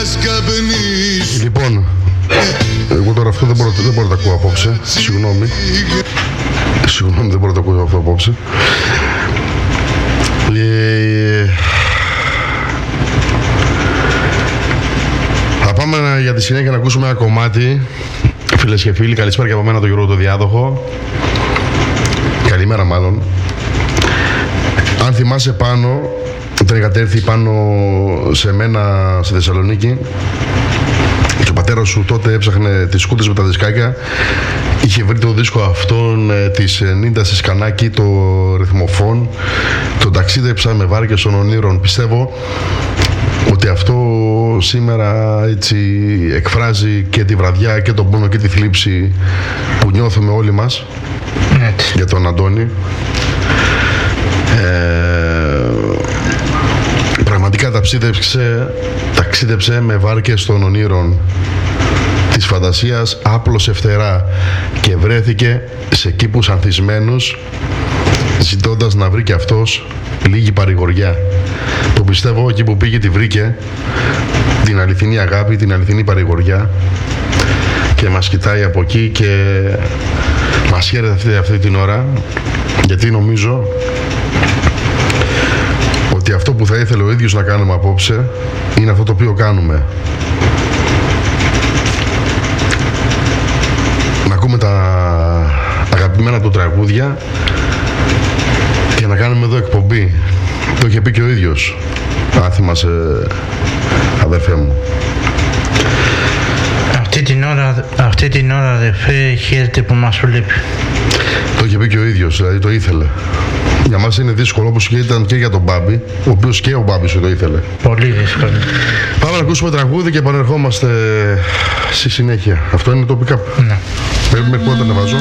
Λοιπόν, εγώ τώρα αυτό δεν μπορώ να το ακούω απόψε. Συγγνώμη, δεν μπορώ να το ακούω αυτό απόψε. Θα πάμε για τη συνέχεια να ακούσουμε ένα κομμάτι. Φίλες και φίλοι, καλησπέρα και από μένα, τον Γιώργο το Διάδοχο. Καλημέρα μάλλον. Αν θυμάσαι πάνω, όταν είχατε έρθει πάνω σε μένα στη Θεσσαλονίκη και ο πατέρας σου τότε έψαχνε τις σκούτες με τα δισκάκια, είχε βρει το δίσκο αυτόν της Νίντα στη Σκανάκη, το ρυθμοφόν, το ταξίδεψα με βάρκες των ονείρων. Πιστεύω ότι αυτό σήμερα έτσι εκφράζει και τη βραδιά και τον πόνο και τη θλίψη που νιώθουμε όλοι μας για τον Αντώνη. Πραγματικά ταξίδεψε με βάρκες των ονείρων της φαντασίας, άπλωσε φτερά και βρέθηκε σε κήπους ανθισμένους, ζητώντας να βρει και αυτός λίγη παρηγοριά, που πιστεύω εκεί που πήγε τη βρήκε, την αληθινή αγάπη, την αληθινή παρηγοριά, και μας κοιτάει από εκεί και μας χαίρεται αυτή την ώρα, γιατί νομίζω ότι αυτό που θα ήθελε ο ίδιος να κάνουμε απόψε είναι αυτό το οποίο κάνουμε. Να ακούμε τα αγαπημένα του τραγούδια και να κάνουμε εδώ εκπομπή. Το είχε πει και ο ίδιος, αν θυμάσαι, αδερφέ μου. Αυτή την ώρα αδερφέ, χαίρεται που μας βλέπει. Το είχε πει και ο ίδιος, δηλαδή το ήθελε. Για μας είναι δύσκολο, όπως και ήταν και για τον Μπάμπη, ο οποίος και ο Μπάμπης το ήθελε. Πολύ δύσκολο. Πάμε να ακούσουμε τραγούδι και επανερχόμαστε στη συνέχεια. Αυτό είναι το pick-up. Ναι. Μέχρι πότε ανεβάζω.